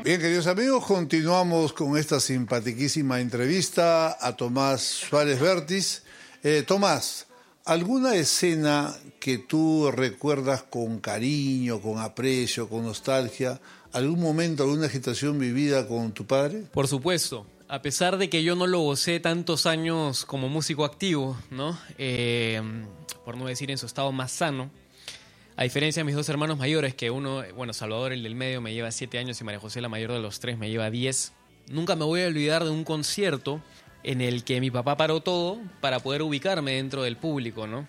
Bien, queridos amigos, continuamos con esta simpaticísima entrevista a Tomás Suárez Vértiz. Tomás, ¿alguna escena que tú recuerdas con cariño, con aprecio, con nostalgia? ¿Algún momento, alguna agitación vivida con tu padre? Por supuesto. A pesar de que yo no lo gocé tantos años como músico activo, ¿no? Por no decir en su estado más sano, a diferencia de mis dos hermanos mayores, que uno, bueno, Salvador, el del medio, me lleva 7 años y María José, la mayor de los 3, me lleva 10. Nunca me voy a olvidar de un concierto en el que mi papá paró todo para poder ubicarme dentro del público, ¿no?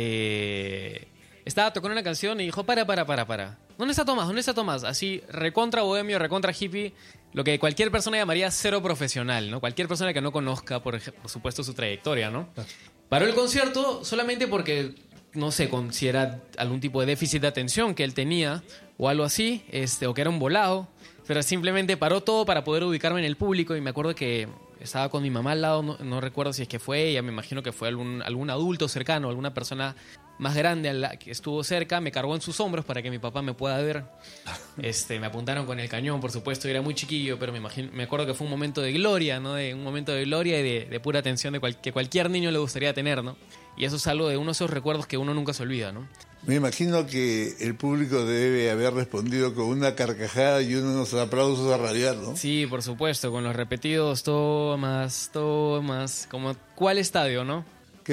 Estaba tocando una canción y dijo, para. ¿Dónde está Tomás? ¿Dónde está Tomás? Así, recontra bohemio, recontra hippie, lo que cualquier persona llamaría cero profesional, ¿no? Cualquier persona que no conozca, por supuesto, su trayectoria, ¿no? Paró el concierto solamente porque, no sé, si era algún tipo de déficit de atención que él tenía o algo así, o que era un volado, pero simplemente paró todo para poder ubicarme en el público y me acuerdo que estaba con mi mamá al lado, no recuerdo si es que fue ella, me imagino que fue algún adulto cercano, alguna persona más grande a la que estuvo cerca, me cargó en sus hombros para que mi papá me pueda ver. Me apuntaron con el cañón, por supuesto, yo era muy chiquillo, pero me acuerdo que fue un momento de gloria, ¿no? Un momento de gloria y de pura atención que cualquier niño le gustaría tener, ¿no? Y eso es algo de uno de esos recuerdos que uno nunca se olvida, ¿no? Me imagino que el público debe haber respondido con una carcajada y unos aplausos a rabiar, ¿no? Sí, por supuesto, con los repetidos Tomás, como ¿cuál estadio, no? Qué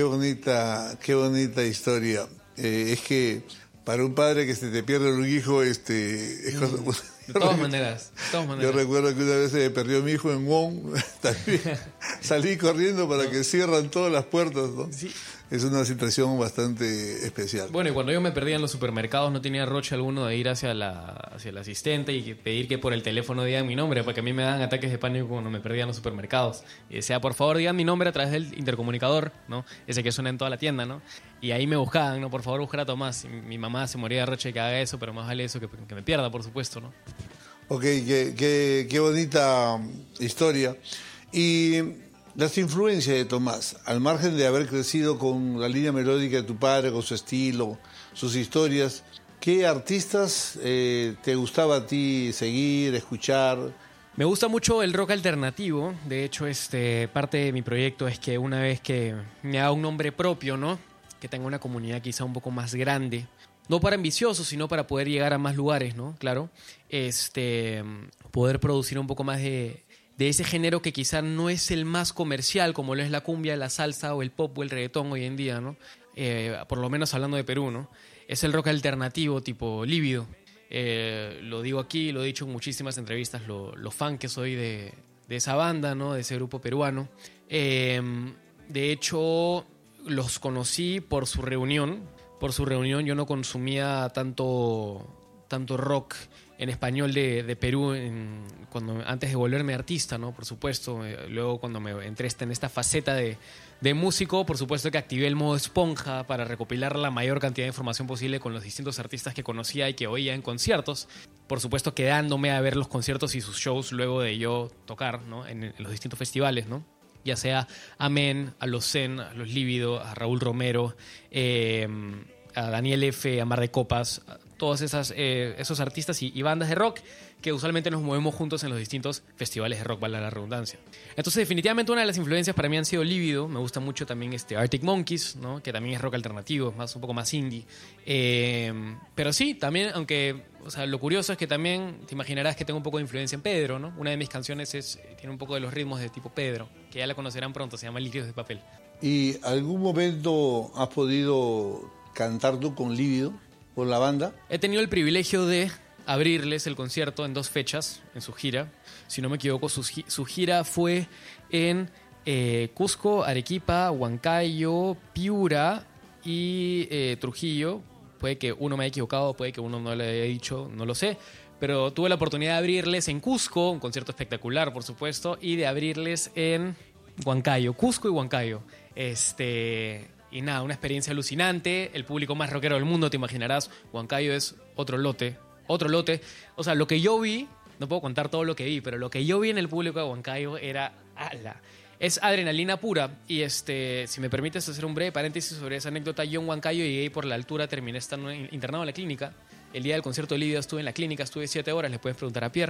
bonita historia. Es que para un padre que se te pierde un hijo, es cosa... De todas maneras. Yo recuerdo que una vez se me perdió mi hijo en Wong, también salí corriendo para que cierran todas las puertas, ¿no? Sí. Es una situación bastante especial. Bueno, y cuando yo me perdía en los supermercados no tenía roche alguno de ir hacia el asistente y pedir que por el teléfono digan mi nombre, porque a mí me dan ataques de pánico cuando me perdía en los supermercados. Y decía, por favor, digan mi nombre a través del intercomunicador, ¿no? Ese que suena en toda la tienda, ¿no? Y ahí me buscaban, ¿no? Por favor, buscar a Tomás. Y mi mamá se moría de roche que haga eso, pero más vale eso que me pierda, por supuesto, ¿no? Ok, qué bonita historia. Y las influencias de Tomás, al margen de haber crecido con la línea melódica de tu padre, con su estilo, sus historias, ¿qué artistas te gustaba a ti seguir, escuchar? Me gusta mucho el rock alternativo. De hecho, parte de mi proyecto es que una vez que me haga un nombre propio, ¿no? Que tenga una comunidad quizá un poco más grande. No para ambicioso, sino para poder llegar a más lugares, ¿no? Claro. Poder producir un poco más de ese género que quizá no es el más comercial, como lo es la cumbia, la salsa o el pop o el reggaetón hoy en día, ¿no? Por lo menos hablando de Perú, ¿no? Es el rock alternativo tipo Lívido. Lo digo aquí, lo he dicho en muchísimas entrevistas, lo fan que soy de esa banda, ¿no? De ese grupo peruano. De hecho, los conocí por su reunión. Yo no consumía tanto rock en español de Perú antes de volverme artista, ¿no? Por supuesto. Luego cuando me entré en esta faceta de músico, por supuesto que activé el modo esponja para recopilar la mayor cantidad de información posible con los distintos artistas que conocía y que oía en conciertos. Por supuesto quedándome a ver los conciertos y sus shows luego de yo tocar, ¿no? En los distintos festivales, ¿no? Ya sea a Men, a Los Zen, a Los Lívido, a Raúl Romero, a Daniel F., a Mar de Copas, a todos esos artistas y bandas de rock que usualmente nos movemos juntos en los distintos festivales de rock, vale la redundancia. Entonces, definitivamente una de las influencias para mí han sido Lívido. Me gusta mucho también Arctic Monkeys, ¿no? Que también es rock alternativo, un poco más indie. Pero sí, también, aunque, o sea, lo curioso es que también te imaginarás que tengo un poco de influencia en Pedro, ¿no? Una de mis canciones tiene un poco de los ritmos de tipo Pedro, que ya la conocerán pronto, se llama Líquidos de Papel. ¿Y algún momento has podido cantar tú con Lívido, con la banda? He tenido el privilegio de abrirles el concierto en 2 fechas en su gira. Si no me equivoco, su gira fue en Cusco, Arequipa, Huancayo, Piura y Trujillo. Puede que uno me haya equivocado, puede que uno no le haya dicho, no lo sé. Pero tuve la oportunidad de abrirles en Cusco, un concierto espectacular, por supuesto, y de abrirles en Huancayo, Cusco y Huancayo. Y nada, una experiencia alucinante. El público más rockero del mundo, te imaginarás. Huancayo es otro lote. O sea, lo que yo vi, no puedo contar todo lo que vi, pero lo que yo vi en el público de Huancayo era ala. Es adrenalina pura. Y si me permites hacer un breve paréntesis sobre esa anécdota, yo en Huancayo llegué por la altura, terminé estando internado en la clínica. El día del concierto de Lívido estuve en la clínica, estuve 7 horas, le puedes preguntar a Pierre.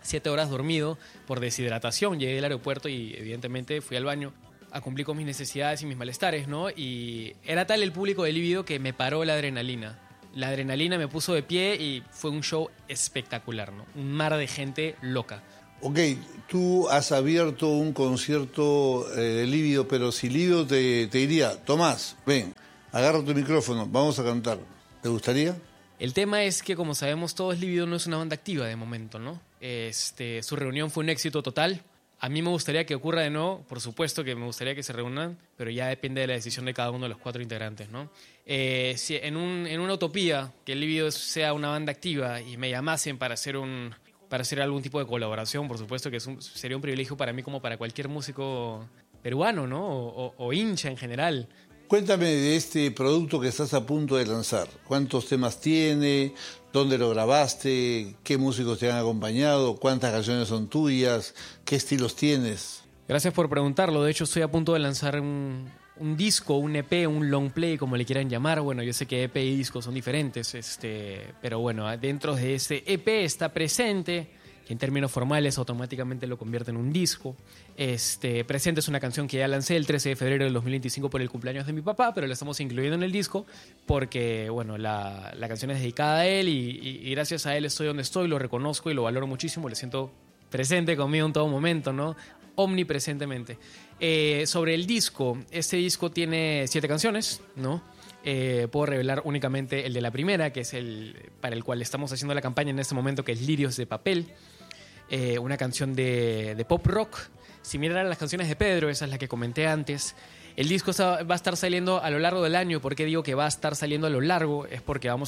7 horas dormido por deshidratación. Llegué del aeropuerto y evidentemente fui al baño a cumplir con mis necesidades y mis malestares, ¿no? Y era tal el público de Lívido que me paró la adrenalina. La adrenalina me puso de pie y fue un show espectacular, ¿no? Un mar de gente loca. Ok, tú has abierto un concierto de Lívido, pero si Lívido te diría, Tomás, ven, agarra tu micrófono, vamos a cantar, ¿te gustaría? El tema es que, como sabemos todos, Lívido no es una banda activa de momento, ¿no? Su reunión fue un éxito total. A mí me gustaría que ocurra de nuevo, por supuesto que me gustaría que se reúnan, pero ya depende de la decisión de cada uno de los 4 integrantes, ¿no? Si en una utopía que el Lívido sea una banda activa y me llamasen para hacer algún tipo de colaboración, por supuesto que sería un privilegio para mí como para cualquier músico peruano, ¿no? O hincha en general. Cuéntame de este producto que estás a punto de lanzar. ¿Cuántos temas tiene? ¿Dónde lo grabaste? ¿Qué músicos te han acompañado? ¿Cuántas canciones son tuyas? ¿Qué estilos tienes? Gracias por preguntarlo. De hecho, estoy a punto de lanzar un disco, un EP, un long play, como le quieran llamar. Bueno, yo sé que EP y disco son diferentes, pero bueno, dentro de este EP está Presente, que en términos formales automáticamente lo convierte en un disco. Presente es una canción que ya lancé el 13 de febrero del 2025 por el cumpleaños de mi papá, pero la estamos incluyendo en el disco porque, bueno, la canción es dedicada a él y gracias a él estoy donde estoy, lo reconozco y lo valoro muchísimo, le siento presente conmigo en todo momento, ¿no? Omnipresentemente. Sobre el disco, este disco tiene 7 canciones, ¿no? Puedo revelar únicamente el de la primera, que es el para el cual estamos haciendo la campaña en este momento, que es Lirios de Papel, una canción de pop rock, similar a las canciones de Pedro, esa es la que comenté antes. El disco va a estar saliendo a lo largo del año. ¿Por qué digo que va a estar saliendo a lo largo? Es porque voy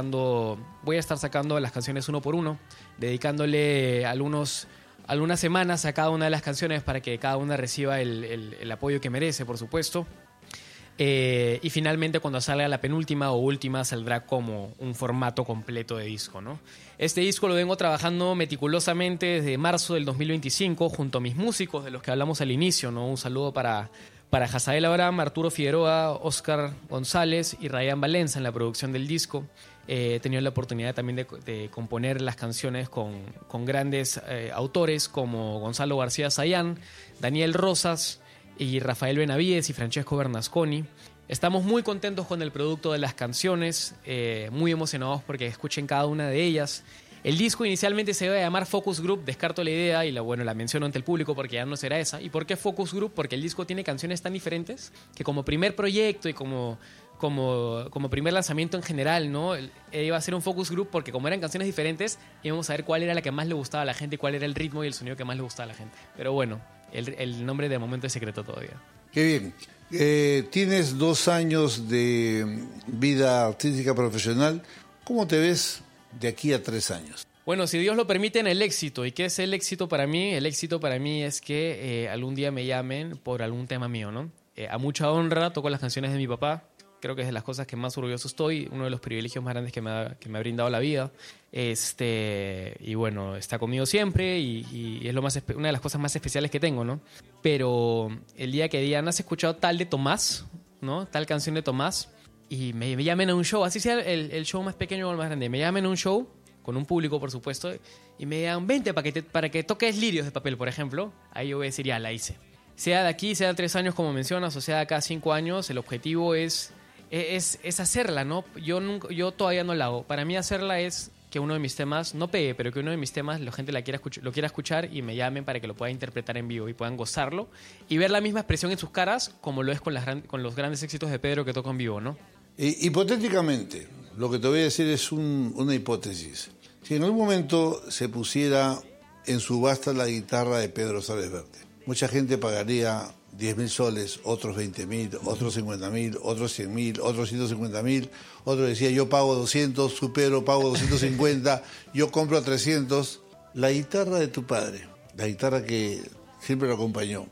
a estar sacando las canciones uno por uno, dedicándole algunas semanas a cada una de las canciones para que cada una reciba el apoyo que merece, por supuesto. Y finalmente, cuando salga la penúltima o última, saldrá como un formato completo de disco, ¿no? Este disco lo vengo trabajando meticulosamente desde marzo del 2025 junto a mis músicos de los que hablamos al inicio, ¿no? Un saludo para Hazael Abraham, Arturo Figueroa, Oscar González y Ryan Valenza en la producción del disco. He tenido la oportunidad también de componer las canciones con grandes autores como Gonzalo García Sayán, Daniel Rosas y Rafael Benavides y Francesco Bernasconi. Estamos muy contentos con el producto de las canciones, muy emocionados porque escuchen cada una de ellas. El disco inicialmente se iba a llamar Focus Group, descarto la idea y la menciono ante el público porque ya no será esa. ¿Y por qué Focus Group? Porque el disco tiene canciones tan diferentes que como primer proyecto y como primer lanzamiento en general, ¿no? Iba a ser un focus group porque como eran canciones diferentes íbamos a ver cuál era la que más le gustaba a la gente y cuál era el ritmo y el sonido que más le gustaba a la gente. Pero bueno, el nombre de momento es secreto todavía. Qué bien. Tienes 2 años de vida artística profesional. ¿Cómo te ves de aquí a 3 años? Bueno, si Dios lo permite, en el éxito. ¿Y qué es el éxito para mí? El éxito para mí es que algún día me llamen por algún tema mío, ¿no? A mucha honra toco las canciones de mi papá. Creo que es de las cosas que más orgulloso estoy, uno de los privilegios más grandes que me ha brindado la vida. Y bueno, está conmigo siempre y es una de las cosas más especiales que tengo, ¿no? Pero el día que digan, ¿has escuchado tal de Tomás? ¿No? Tal canción de Tomás. Y me llamen a un show, así sea el show más pequeño o el más grande. Me llamen a un show, con un público, por supuesto, y me digan, vente para que toques Lirios de Papel, por ejemplo. Ahí yo voy a decir, ya, la hice. Sea de aquí, sea de 3 años, como mencionas, o sea de acá 5 años, el objetivo es hacerla, ¿no? Yo todavía no la hago. Para mí hacerla es que uno de mis temas, no pegue, pero que uno de mis temas la gente lo quiera escuchar y me llamen para que lo pueda interpretar en vivo y puedan gozarlo y ver la misma expresión en sus caras como lo es con los grandes éxitos de Pedro que toco en vivo, ¿no? Hipotéticamente, lo que te voy a decir es una hipótesis. Si en algún momento se pusiera en subasta la guitarra de Pedro Suárez Vértiz, mucha gente pagaría 10.000 soles, otros 20.000, otros 50.000, otros 100.000, otros 150.000, otros decía yo pago 200, su Pedro pago 250, yo compro 300. La guitarra de tu padre, la guitarra que siempre lo acompañó,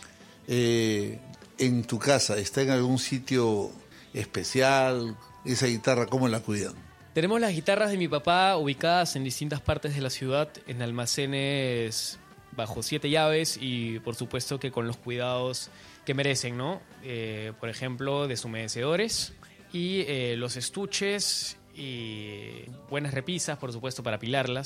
en tu casa, ¿está en algún sitio especial? Esa guitarra, ¿cómo la cuidan? Tenemos las guitarras de mi papá ubicadas en distintas partes de la ciudad, en almacenes bajo 7 llaves y por supuesto que con los cuidados que merecen, ¿no? Por ejemplo, deshumedecedores y los estuches y buenas repisas, por supuesto, para apilarlas.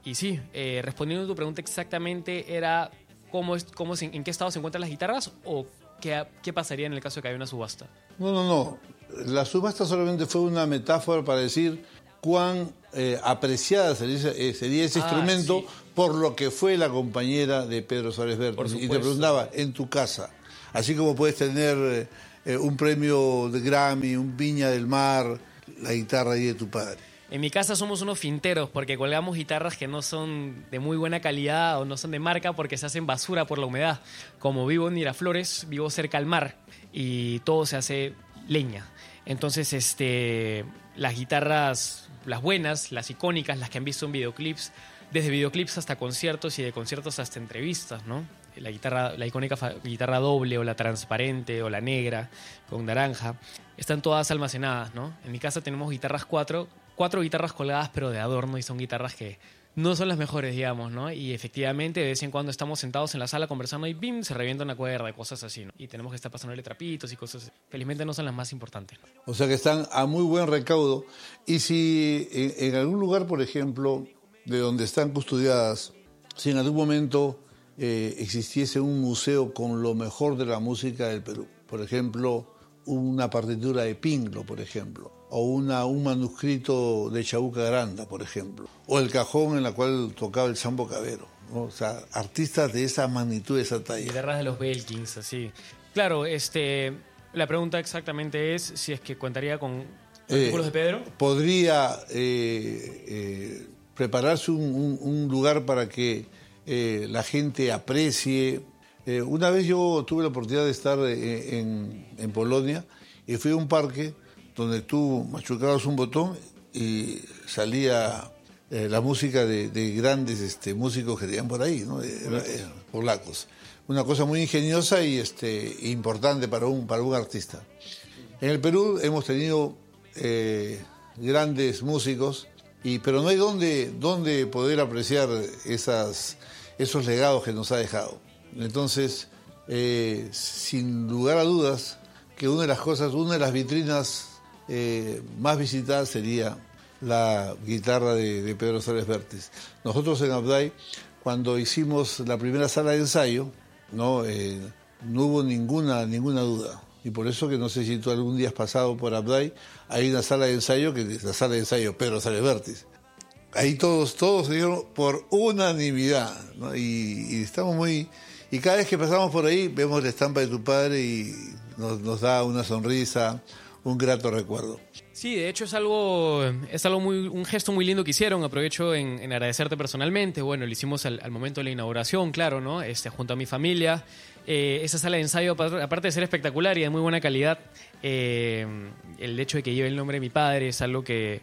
Y sí, respondiendo a tu pregunta exactamente, era en qué estado se encuentran las guitarras o qué pasaría en el caso de que haya una subasta. No. La subasta solamente fue una metáfora para decir cuán apreciada sería ese instrumento, sí, por lo que fue la compañera de Pedro Suárez Vértiz. Y te preguntaba, en tu casa, así como puedes tener un premio de Grammy, un Viña del Mar, la guitarra ahí de tu padre. En mi casa somos unos finteros porque colgamos guitarras que no son de muy buena calidad o no son de marca porque se hacen basura por la humedad. Como vivo en Miraflores, vivo cerca al mar y todo se hace leña. Entonces, las guitarras, las buenas, las icónicas, las que han visto en videoclips, desde videoclips hasta conciertos y de conciertos hasta entrevistas, ¿no? La icónica guitarra doble o la transparente o la negra con naranja, están todas almacenadas, ¿no? En mi casa tenemos guitarras cuatro guitarras colgadas pero de adorno y son guitarras que no son las mejores, digamos, ¿no? Y efectivamente de vez en cuando estamos sentados en la sala conversando y ¡bim! Se revienta una cuerda y cosas así, ¿no? Y tenemos que estar pasándole trapitos y cosas así. Felizmente no son las más importantes, ¿no? O sea que están a muy buen recaudo. Y si en algún lugar, por ejemplo, de donde están custodiadas, si en algún momento existiese un museo con lo mejor de la música del Perú, por ejemplo, una partitura de Pinglo, por ejemplo, o un manuscrito de Chabuca Granda, por ejemplo, o el cajón en la cual tocaba el Sambo Cabero, ¿no? O sea, artistas de esa magnitud, de esa talla. Guitarras de los Belkins, así. Claro, la pregunta exactamente es si es que contaría con artículos de Pedro. Podría prepararse un lugar para que la gente aprecie. Una vez yo tuve la oportunidad de estar en Polonia y fui a un parque donde tú machucabas un botón y salía la música de grandes músicos que tenían por ahí, ¿no? Polacos. Una cosa muy ingeniosa y importante para un artista. En el Perú hemos tenido grandes músicos, pero no hay dónde poder apreciar esos legados que nos ha dejado. Entonces, sin lugar a dudas, que una de las vitrinas más visitadas sería la guitarra de Pedro Suárez Vértiz. Nosotros en Abday, cuando hicimos la primera sala de ensayo, no hubo ninguna duda. Y por eso que no sé si tú algún día has pasado por Abday, hay una sala de ensayo, que es la sala de ensayo Pedro Suárez Vértiz. Ahí todos se dieron por unanimidad, ¿no? Y estamos muy... Y cada vez que pasamos por ahí vemos la estampa de tu padre y nos da una sonrisa, un grato recuerdo. Sí, de hecho es algo un gesto muy lindo que hicieron. Aprovecho en agradecerte personalmente. Bueno, lo hicimos al momento de la inauguración, claro, ¿no? Junto a mi familia. Esa sala de ensayo, aparte de ser espectacular y de muy buena calidad, el hecho de que lleve el nombre de mi padre es algo que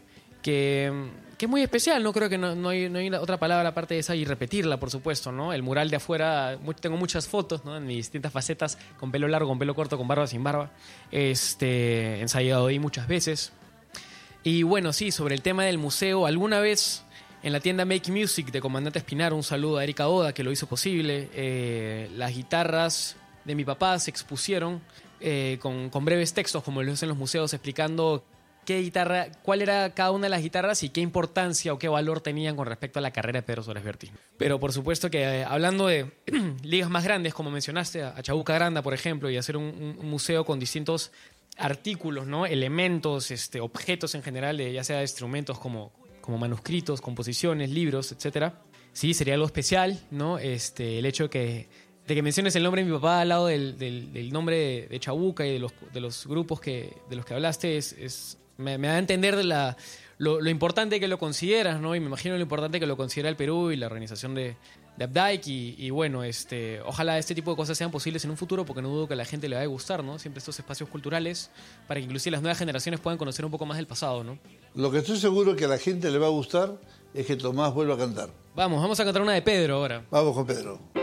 es muy especial, ¿no? Creo que no hay otra palabra aparte de esa y repetirla, por supuesto, ¿no? El mural de afuera, tengo muchas fotos, ¿no? En mis distintas facetas, con pelo largo, con pelo corto, con barba, sin barba. Ensayado ahí muchas veces. Y bueno, sí, sobre el tema del museo, alguna vez en la tienda Make Music de Comandante Espinar, un saludo a Erika Oda, que lo hizo posible, las guitarras de mi papá se expusieron con breves textos, como lo hacen los museos, explicando cuál era cada una de las guitarras y qué importancia o qué valor tenían con respecto a la carrera de Pedro Suárez Vértiz. Pero por supuesto que hablando de ligas más grandes, como mencionaste, a Chabuca Granda, por ejemplo, y hacer un museo con distintos artículos, ¿no? Elementos, objetos en general, ya sea instrumentos como manuscritos, composiciones, libros, etcétera. Sí, sería algo especial, ¿no? El hecho de que menciones el nombre de mi papá al lado del nombre de Chabuca y de los grupos de los que hablaste me da a entender lo importante que lo consideras, ¿no? Y me imagino lo importante que lo considera el Perú y la organización de Abday. Y bueno, ojalá este tipo de cosas sean posibles en un futuro, porque no dudo que a la gente le va a gustar, ¿no? Siempre estos espacios culturales para que inclusive las nuevas generaciones puedan conocer un poco más del pasado, ¿no? Lo que estoy seguro que a la gente le va a gustar es que Tomás vuelva a cantar. Vamos a cantar una de Pedro ahora. Vamos con Pedro.